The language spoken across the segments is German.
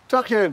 Tachchen.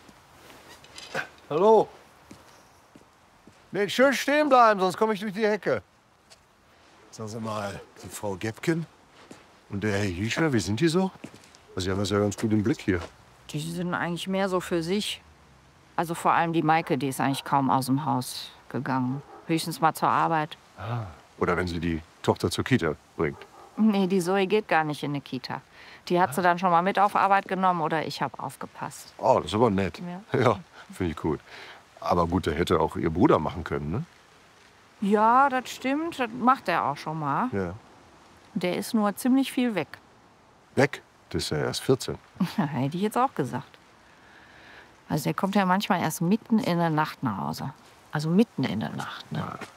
Hallo. Nee, schön stehen bleiben, sonst komme ich durch die Hecke. Sagen Sie mal, die Frau Gebken und der Herr Hiescher, wie sind die so? Also, Sie haben das ja ganz gut im Blick hier. Die sind eigentlich mehr so für sich. Also vor allem die Maike, die ist eigentlich kaum aus dem Haus gegangen. Höchstens mal zur Arbeit. Ah. Oder wenn sie die Tochter zur Kita bringt. Nee, die Zoe geht gar nicht in eine Kita. Die hat sie dann schon mal mit auf Arbeit genommen oder ich habe aufgepasst. Oh, das ist aber nett. Ja, Ja, finde ich gut. Aber gut, der hätte auch ihr Bruder machen können, ne? Ja, das stimmt. Das macht er auch schon mal. Ja. Der ist nur ziemlich viel weg. Weg? Das ist ja erst 14. Hätte ich jetzt auch gesagt. Also der kommt ja manchmal erst mitten in der Nacht nach Hause. Also mitten in der Nacht, ne? Ja.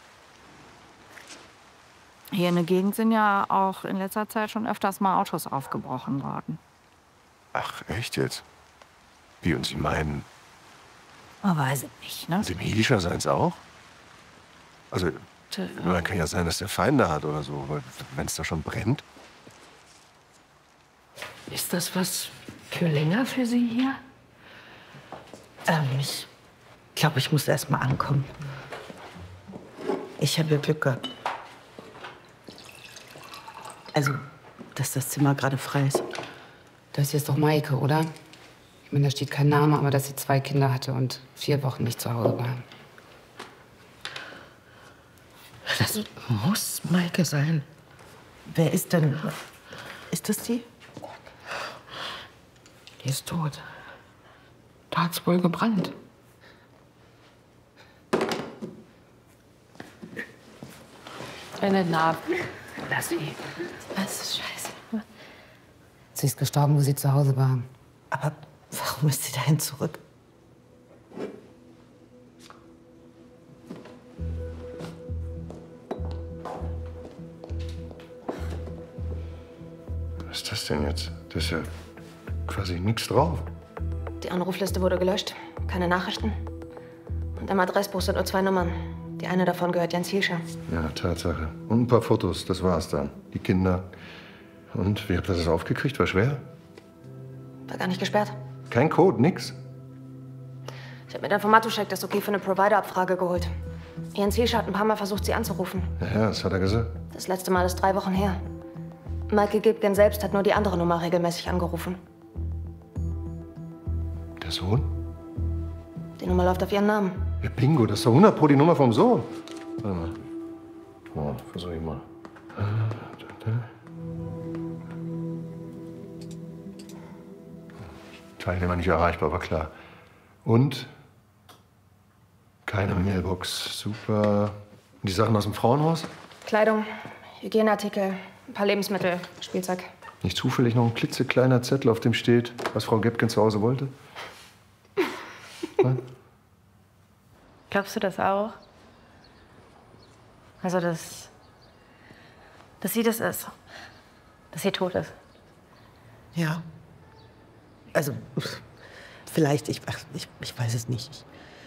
Hier in der Gegend sind ja auch in letzter Zeit schon öfters mal Autos aufgebrochen worden. Ach, echt jetzt? Wie, und Sie meinen, Man weiß es nicht, ne? dem Hiescher seien's auch? Also, man kann ja sein, dass der Feinde hat oder so, wenn es da schon brennt. Ist das was für länger für Sie hier? Ich glaube, ich muss erst mal ankommen. Ich habe ja Glück gehabt. Also, dass das Zimmer gerade frei ist. Das hier ist doch Maike, oder? Ich meine, da steht kein Name, aber dass sie 2 Kinder hatte und 4 Wochen nicht zu Hause war. Das muss Maike sein. Wer ist denn? Ist das die? Die ist tot. Da hat's wohl gebrannt. Eine Narbe. Lass sie. Das ist scheiße. Sie ist gestorben, wo sie zu Hause war. Aber warum ist sie dahin zurück? Was ist das denn jetzt? Da ist ja quasi nichts drauf. Die Anrufliste wurde gelöscht. Keine Nachrichten. Und im Adressbuch sind nur 2 Nummern. Die eine davon gehört Jens Hiescher. Ja, Tatsache. Und ein paar Fotos, das war's dann. Die Kinder. Und wie habt ihr das aufgekriegt? War schwer? War gar nicht gesperrt. Kein Code, nix? Ich habe mit Informatocheck das Okay für eine Provider-Abfrage geholt. Jens Hiescher hat ein paar Mal versucht, sie anzurufen. Ja, das hat er gesagt. Das letzte Mal ist 3 Wochen her. Maike Gebgen selbst hat nur die andere Nummer regelmäßig angerufen. Der Sohn? Die Nummer läuft auf ihren Namen. Ja, Bingo, das ist doch 100 Pro die Nummer vom Sohn. Warte mal. Oh, versuch ich mal. Teilnehmer nicht erreichbar, war klar. Und? Keine Mailbox. Super. Und die Sachen aus dem Frauenhaus? Kleidung, Hygieneartikel, ein paar Lebensmittel, Spielzeug. Nicht zufällig noch ein klitzekleiner Zettel, auf dem steht, was Frau Gebken zu Hause wollte? Glaubst du das auch? Also, dass sie das ist. Dass sie tot ist. Ja. Also, vielleicht, ich weiß es nicht.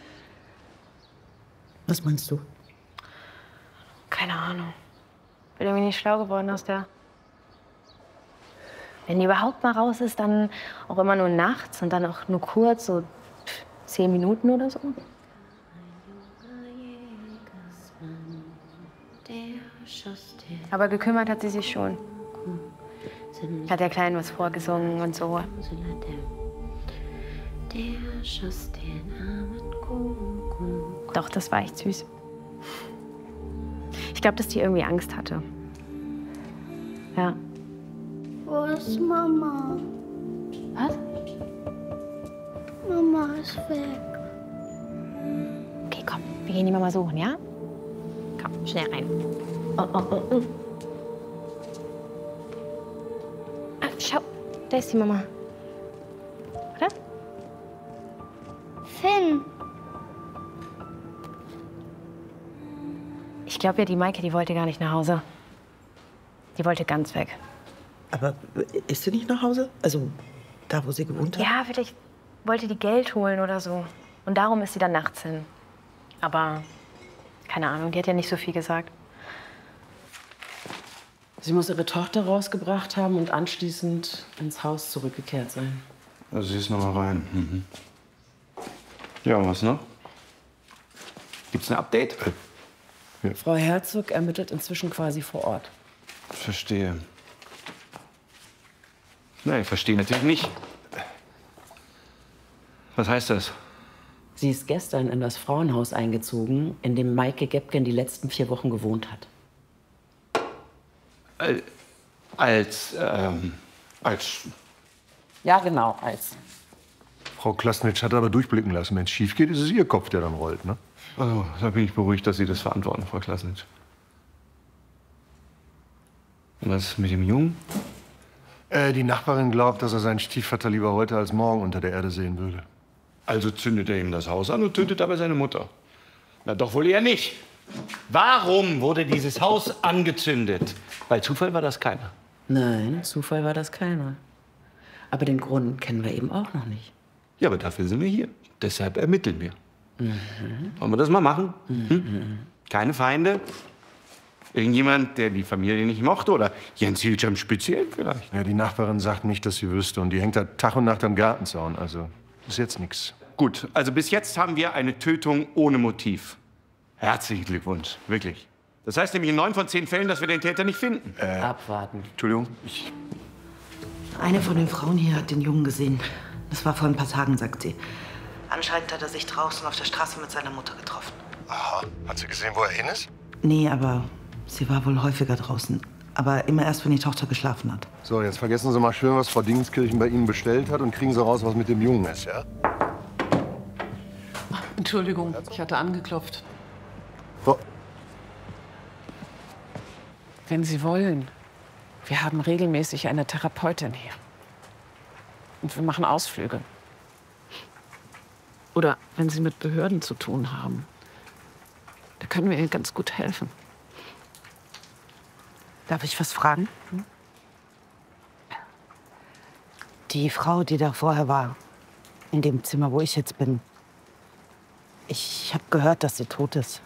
Was meinst du? Keine Ahnung. Bin irgendwie nicht schlau geworden aus der. Wenn die überhaupt mal raus ist, dann auch immer nur nachts und dann auch nur kurz, so 10 Minuten oder so. Aber gekümmert hat sie sich schon. Hat der Kleinen was vorgesungen und so. Doch, das war echt süß. Ich glaube, dass die irgendwie Angst hatte. Ja. Wo ist Mama? Was? Mama ist weg. Okay, komm, wir gehen die Mama suchen, ja? Komm, schnell rein. Oh, oh, oh, oh. Ah, schau, da ist die Mama. Oder? Finn. Ich glaube ja, die Maike, die wollte gar nicht nach Hause. Die wollte ganz weg. Aber ist sie nicht nach Hause? Also, da, wo sie gewohnt hat? Ja, vielleicht wollte die Geld holen oder so. Und darum ist sie dann nachts hin. Aber keine Ahnung, die hat ja nicht so viel gesagt. Sie muss ihre Tochter rausgebracht haben und anschließend ins Haus zurückgekehrt sein. Also siehst noch mal rein. Mhm. Ja, und was noch? Gibt's ein Update? Frau Herzog ermittelt inzwischen quasi vor Ort. Verstehe. Nein, ich verstehe natürlich nicht. Was heißt das? Sie ist gestern in das Frauenhaus eingezogen, in dem Maike Gebgen die letzten 4 Wochen gewohnt hat. Als. Ja, genau, als. Frau Klasnitsch hat aber durchblicken lassen, wenn es schief geht, ist es ihr Kopf, der dann rollt, ne? Oh, da bin ich beruhigt, dass Sie das verantworten, Frau Klasnitsch. Und was ist mit dem Jungen? Die Nachbarin glaubt, dass er seinen Stiefvater lieber heute als morgen unter der Erde sehen würde. Also zündet er ihm das Haus an und tötet dabei seine Mutter. Na doch wohl eher nicht. Warum wurde dieses Haus angezündet? Bei Zufall war das keiner. Nein, Zufall war das keiner. Aber den Grund kennen wir eben auch noch nicht. Ja, aber dafür sind wir hier. Deshalb ermitteln wir. Wollen wir das mal machen? Keine Feinde? Irgendjemand, der die Familie nicht mochte? Oder Jens Hilscham speziell vielleicht? Ja, die Nachbarin sagt nicht, dass sie wüsste. Und die hängt da Tag und Nacht am Gartenzaun. Also ist jetzt nichts. Gut, also bis jetzt haben wir eine Tötung ohne Motiv. Herzlichen Glückwunsch, wirklich. Das heißt nämlich in 9 von 10 Fällen, dass wir den Täter nicht finden. Abwarten. Entschuldigung, Eine von den Frauen hier hat den Jungen gesehen. Das war vor ein paar Tagen, sagt sie. Anscheinend hat er sich draußen auf der Straße mit seiner Mutter getroffen. Aha. Hat sie gesehen, wo er hin ist? Nee, aber sie war wohl häufiger draußen. Aber immer erst, wenn die Tochter geschlafen hat. So, jetzt vergessen Sie mal schön, was Frau Dingenskirchen bei Ihnen bestellt hat und kriegen Sie raus, was mit dem Jungen ist, ja? Entschuldigung, ich hatte angeklopft. So. Wenn Sie wollen, wir haben regelmäßig eine Therapeutin hier. Und wir machen Ausflüge. Oder wenn Sie mit Behörden zu tun haben, da können wir Ihnen ganz gut helfen. Darf ich was fragen? Die Frau, die da vorher war, in dem Zimmer, wo ich jetzt bin. Ich habe gehört, dass sie tot ist.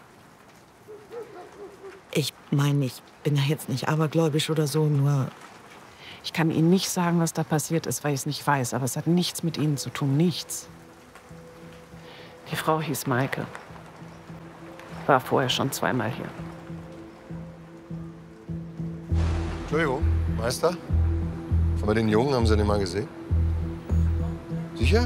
Ich meine, ich bin ja jetzt nicht abergläubisch oder so, nur... Ich kann Ihnen nicht sagen, was da passiert ist, weil ich es nicht weiß. Aber es hat nichts mit Ihnen zu tun, nichts. Die Frau hieß Maike. War vorher schon 2-mal hier. Entschuldigung, Meister? Aber den Jungen haben Sie den mal gesehen? Sicher?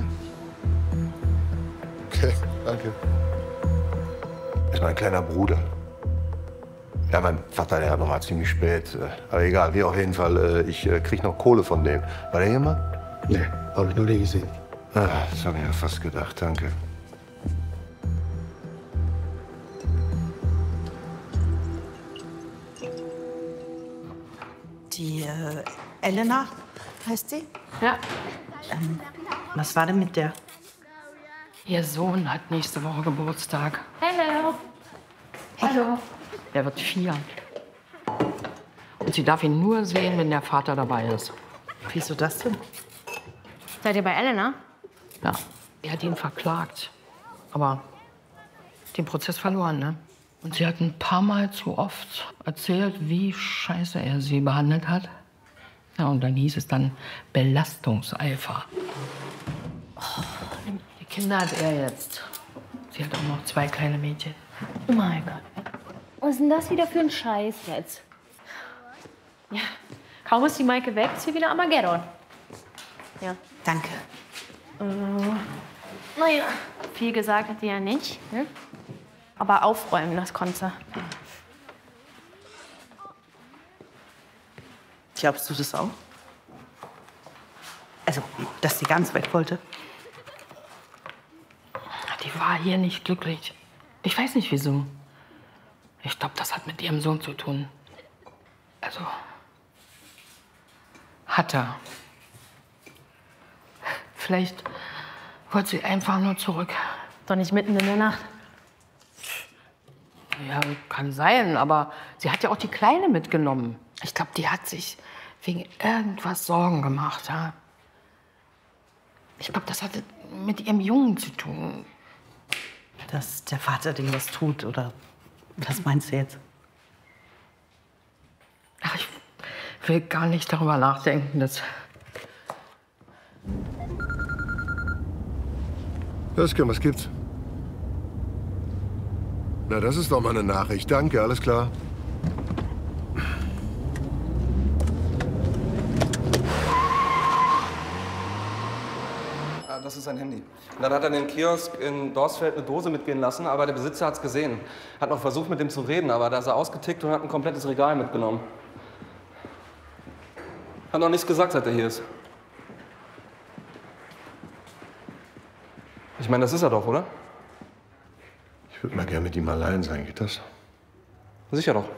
Okay, danke. Das ist mein kleiner Bruder. Ja, mein Vater, der hat noch mal ziemlich spät. Aber egal, wie auf jeden Fall, ich krieg noch Kohle von dem. War der hier mal? Nee, habe ich noch nie gesehen. Ah, das habe ich ja fast gedacht, danke. Die Elena heißt sie? Ja. Was war denn mit der? Ihr Sohn hat nächste Woche Geburtstag. Hallo. Hallo. Er wird 4. Und sie darf ihn nur sehen, wenn der Vater dabei ist. Wieso das denn? Seid ihr bei Elena? Ja, er hat ihn verklagt. Aber den Prozess verloren, ne? Und sie hat ein paar Mal zu oft erzählt, wie scheiße er sie behandelt hat. Ja, und dann hieß es dann Belastungseifer. Oh, die Kinder hat er jetzt. Sie hat auch noch 2 kleine Mädchen. Oh mein Gott. Was ist denn das wieder für ein Scheiß jetzt? Ja, kaum ist die Maike weg, ist hier wieder Armageddon. Ja. Danke. Naja, viel gesagt hat die ja nicht. Ne? Aber aufräumen, das konnte sie. Glaubst du das auch? Also, dass sie ganz weg wollte? Die war hier nicht glücklich. Ich weiß nicht, wieso. Ich glaube, das hat mit ihrem Sohn zu tun. Also, hat er. Vielleicht wollte sie einfach nur zurück. Doch nicht mitten in der Nacht. Ja, kann sein, aber sie hat ja auch die Kleine mitgenommen. Ich glaube, die hat sich wegen irgendwas Sorgen gemacht. Ja? Ich glaube, das hatte mit ihrem Jungen zu tun. Dass der Vater dem was tut, oder was meinst du jetzt? Ach, ich will gar nicht darüber nachdenken. Özkan, was gibt's? Na, das ist doch mal eine Nachricht. Danke, alles klar. Das ist sein Handy. Und dann hat er in den Kiosk in Dorsfeld eine Dose mitgehen lassen, aber der Besitzer hat es gesehen. Hat noch versucht, mit dem zu reden, aber da ist er ausgetickt und hat ein komplettes Regal mitgenommen. Hat noch nichts gesagt, seit er hier ist. Ich meine, das ist er doch, oder? Ich würde mal gerne mit ihm allein sein, geht das? Sicher doch.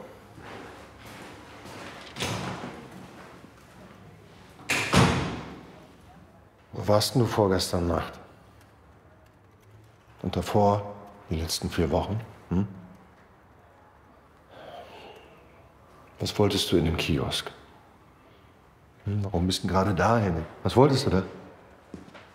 Wo warst denn du vorgestern Nacht? Und davor, die letzten 4 Wochen? Hm? Was wolltest du in dem Kiosk? Warum bist du gerade dahin? Was wolltest du da?